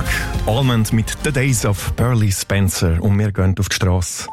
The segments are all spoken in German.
Sonntag. Almond mit The Days of Burley Spencer und wir gehen auf die Strasse.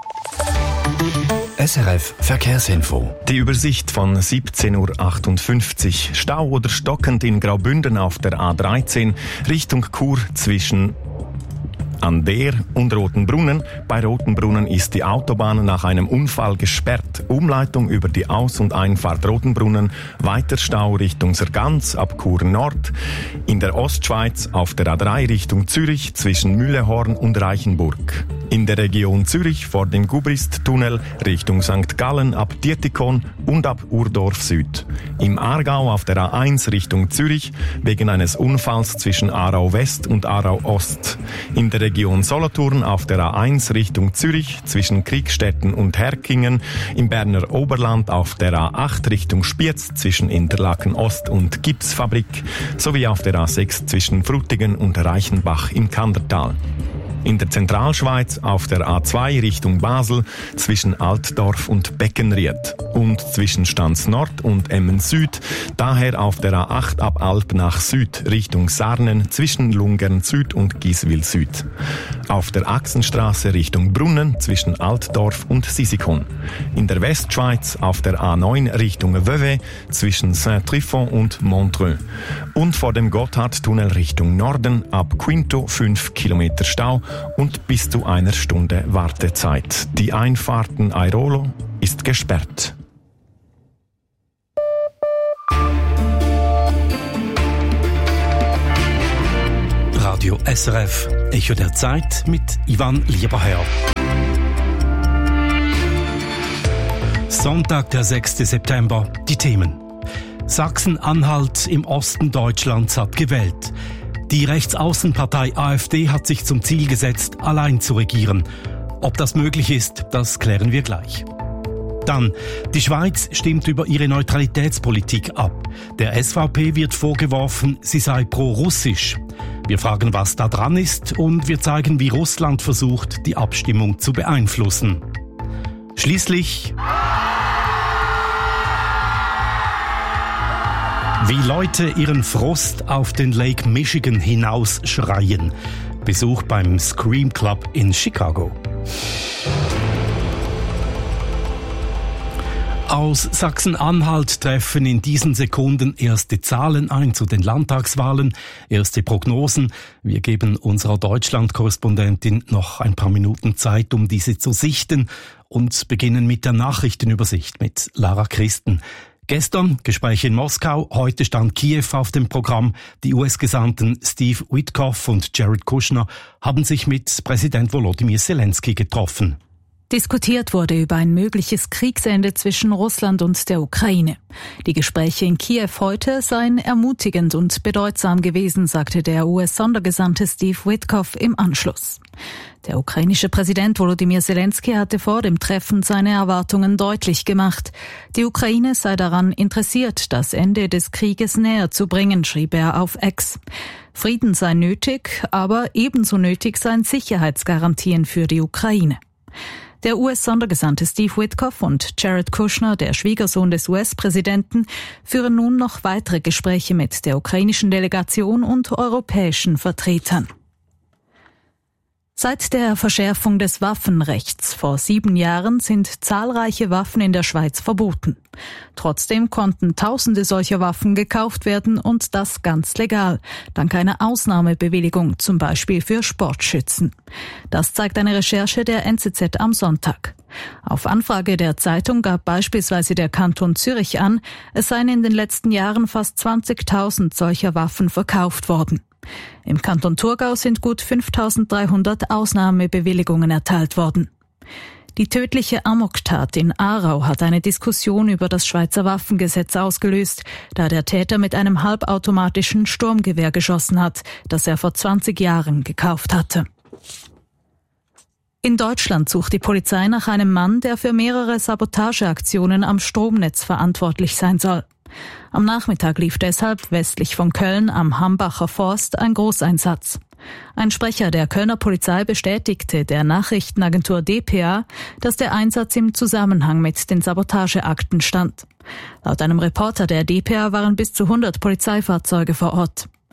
SRF Verkehrsinfo. Die Übersicht von 17.58 Uhr. Stau oder stockend in Graubünden auf der A13 Richtung Chur zwischen Ander und Rotenbrunnen. Bei Rotenbrunnen ist die Autobahn nach einem Unfall gesperrt. Umleitung über die Aus- und Einfahrt Rotenbrunnen. Weiter Stau Richtung Sargans ab Chur Nord. In der Ostschweiz auf der A3 Richtung Zürich zwischen Mühlehorn und Reichenburg. In der Region Zürich vor dem Gubrist-Tunnel Richtung St. Gallen ab Dietikon und ab Urdorf Süd. Im Aargau auf der A1 Richtung Zürich wegen eines Unfalls zwischen Aarau West und Aarau Ost. In der Region Solothurn auf der A1 Richtung Zürich zwischen Kriegstetten und Herkingen. Im Berner Oberland auf der A8 Richtung Spiez zwischen Interlaken Ost und Gipsfabrik. Sowie auf der A6 zwischen Frutigen und Reichenbach im Kandertal. In der Zentralschweiz auf der A2 Richtung Basel zwischen Altdorf und Beckenried und zwischen Stanz Nord und Emmen Süd, daher auf der A8 ab Alp nach Süd Richtung Sarnen zwischen Lungern Süd und Giswil Süd. Auf der Achsenstraße Richtung Brunnen zwischen Altdorf und Sisikon. In der Westschweiz auf der A9 Richtung Vevey zwischen Saint-Trifon und Montreux. Und vor dem Gotthardtunnel Richtung Norden ab Quinto 5 Kilometer Stau und bis zu einer Stunde Wartezeit. Die Einfahrten Airolo ist gesperrt. Radio SRF, Echo der Zeit mit Ivan Lieberherr. Sonntag, der 6. September. Die Themen. Sachsen-Anhalt im Osten Deutschlands hat gewählt. Die Rechtsaußenpartei AfD hat sich zum Ziel gesetzt, allein zu regieren. Ob das möglich ist, das klären wir gleich. Dann, die Schweiz stimmt über ihre Neutralitätspolitik ab. Der SVP wird vorgeworfen, sie sei pro-russisch. Wir fragen, was da dran ist, und wir zeigen, wie Russland versucht, die Abstimmung zu beeinflussen. Schließlich wie Leute ihren Frust auf den Lake Michigan hinausschreien. Besuch beim Scream Club in Chicago. Aus Sachsen-Anhalt treffen in diesen Sekunden erste Zahlen ein zu den Landtagswahlen, erste Prognosen. Wir geben unserer Deutschland-Korrespondentin noch ein paar Minuten Zeit, um diese zu sichten, und beginnen mit der Nachrichtenübersicht mit Lara Christen. Gestern Gespräche in Moskau, heute stand Kiew auf dem Programm. Die US-Gesandten Steve Witkoff und Jared Kushner haben sich mit Präsident Volodymyr Zelensky getroffen. Diskutiert wurde über ein mögliches Kriegsende zwischen Russland und der Ukraine. Die Gespräche in Kiew heute seien ermutigend und bedeutsam gewesen, sagte der US-Sondergesandte Steve Witkoff im Anschluss. Der ukrainische Präsident Volodymyr Zelensky hatte vor dem Treffen seine Erwartungen deutlich gemacht. Die Ukraine sei daran interessiert, das Ende des Krieges näher zu bringen, schrieb er auf X. Frieden sei nötig, aber ebenso nötig seien Sicherheitsgarantien für die Ukraine. Der US-Sondergesandte Steve Witkoff und Jared Kushner, der Schwiegersohn des US-Präsidenten, führen nun noch weitere Gespräche mit der ukrainischen Delegation und europäischen Vertretern. Seit der Verschärfung des Waffenrechts vor 7 Jahren sind zahlreiche Waffen in der Schweiz verboten. Trotzdem konnten Tausende solcher Waffen gekauft werden, und das ganz legal, dank einer Ausnahmebewilligung, zum Beispiel für Sportschützen. Das zeigt eine Recherche der NZZ am Sonntag. Auf Anfrage der Zeitung gab beispielsweise der Kanton Zürich an, es seien in den letzten Jahren fast 20.000 solcher Waffen verkauft worden. Im Kanton Thurgau sind gut 5.300 Ausnahmebewilligungen erteilt worden. Die tödliche Amoktat in Aarau hat eine Diskussion über das Schweizer Waffengesetz ausgelöst, da der Täter mit einem halbautomatischen Sturmgewehr geschossen hat, das er vor 20 Jahren gekauft hatte. In Deutschland sucht die Polizei nach einem Mann, der für mehrere Sabotageaktionen am Stromnetz verantwortlich sein soll. Am Nachmittag lief deshalb westlich von Köln am Hambacher Forst ein Großeinsatz. Ein Sprecher der Kölner Polizei bestätigte der Nachrichtenagentur dpa, dass der Einsatz im Zusammenhang mit den Sabotageakten stand. Laut einem Reporter der dpa waren bis zu 100 Polizeifahrzeuge vor Ort.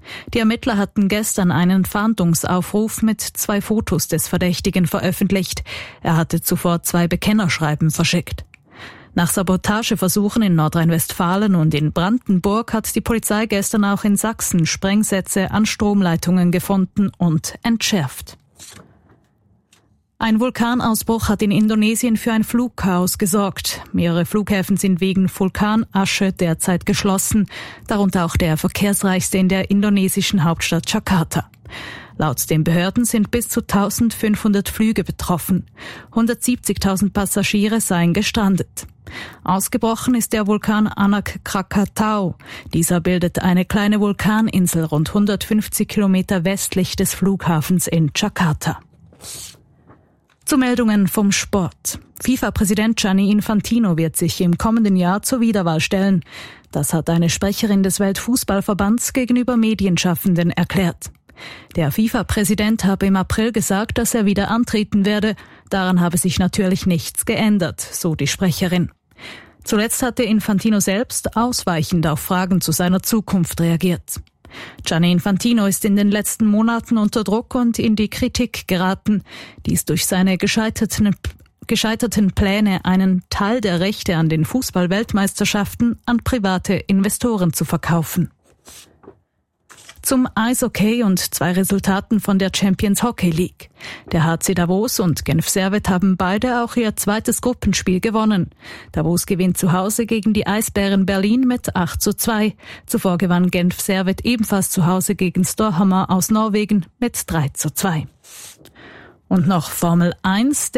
Die Ermittler hatten gestern einen Fahndungsaufruf mit 2 Fotos des Verdächtigen veröffentlicht. Er hatte zuvor 2 Bekennerschreiben verschickt. Nach Sabotageversuchen in Nordrhein-Westfalen und in Brandenburg hat die Polizei gestern auch in Sachsen Sprengsätze an Stromleitungen gefunden und entschärft. Ein Vulkanausbruch hat in Indonesien für ein Flugchaos gesorgt. Mehrere Flughäfen sind wegen Vulkanasche derzeit geschlossen, darunter auch der verkehrsreichste in der indonesischen Hauptstadt Jakarta. Laut den Behörden sind bis zu 1500 Flüge betroffen. 170.000 Passagiere seien gestrandet. Ausgebrochen ist der Vulkan Anak Krakatau. Dieser bildet eine kleine Vulkaninsel rund 150 Kilometer westlich des Flughafens in Jakarta. Zu Meldungen vom Sport. FIFA-Präsident Gianni Infantino wird sich im kommenden Jahr zur Wiederwahl stellen. Das hat eine Sprecherin des Weltfußballverbands gegenüber Medienschaffenden erklärt. Der FIFA-Präsident habe im April gesagt, dass er wieder antreten werde. Daran habe sich natürlich nichts geändert, so die Sprecherin. Zuletzt hatte Infantino selbst ausweichend auf Fragen zu seiner Zukunft reagiert. Gianni Infantino ist in den letzten Monaten unter Druck und in die Kritik geraten. Dies durch seine gescheiterten Pläne, einen Teil der Rechte an den Fußball-Weltmeisterschaften an private Investoren zu verkaufen. Zum Eishockey und 2 Resultaten von der Champions Hockey League. Der HC Davos und Genf Servette haben beide auch ihr zweites Gruppenspiel gewonnen. Davos gewinnt zu Hause gegen die Eisbären Berlin mit 8:2. Zuvor gewann Genf Servette ebenfalls zu Hause gegen Storhamar aus Norwegen mit 3:2. Und noch Formel 1.